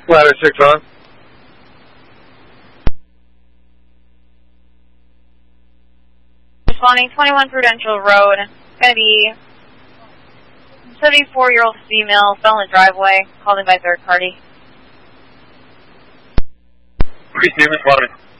Ladder 6 on. Responding 21 Prudential Road. Going to be 74-year-old female, fell in the driveway, called in by third party. Receiving, responding.